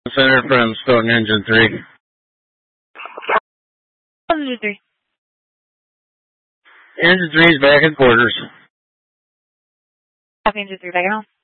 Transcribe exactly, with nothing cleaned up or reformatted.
Center from Stoughton Engine three. Engine three. Engine three is back in quarters. Copy Engine three, back at home.